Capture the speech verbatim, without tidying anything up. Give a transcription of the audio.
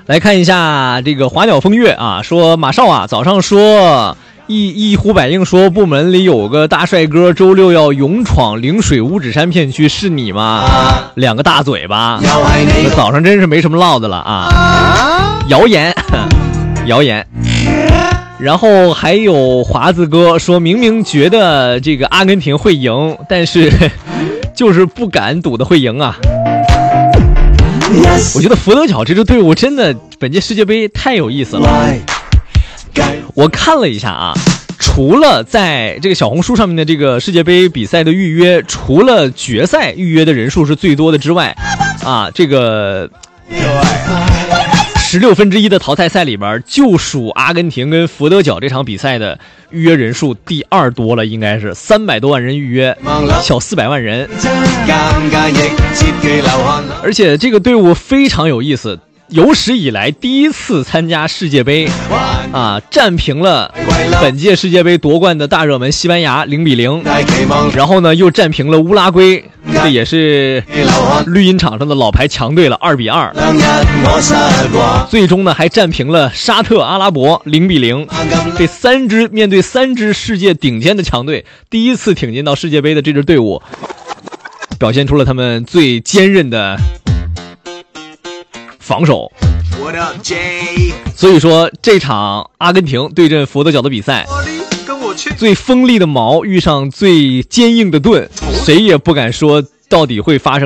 来看一下这个华鸟风月啊，说马少啊，早上说一一呼百应说部门里有个大帅哥，周六要勇闯陵水五指山片区，是你吗？两个大嘴巴，这早上真是没什么唠的了啊！谣言，谣言。然后还有华子哥说，明明觉得这个阿根廷会赢，但是就是不敢赌的会赢啊。我觉得佛得角这支队伍真的本届世界杯太有意思了。我看了一下啊，除了在这个小红书上面的这个世界杯比赛的预约，除了决赛预约的人数是最多的之外，啊，这个十六分之一的淘汰赛里边，就属阿根廷跟佛得角这场比赛的预约人数第二多了，应该是三百多万人预约，小四百万人。而且这个队伍非常有意思，有史以来第一次参加世界杯，啊，战平了本届世界杯夺冠的大热门西班牙零比零，然后呢又战平了乌拉圭，这也是绿茵场上的老牌强队了，二比二。最终呢还战平了沙特阿拉伯零比零。这三支面对三支世界顶尖的强队，第一次挺进到世界杯的这支队伍，表现出了他们最坚韧的防守。所以说这场阿根廷对阵佛得角的比赛，最锋利的矛遇上最坚硬的盾，谁也不敢说到底会发生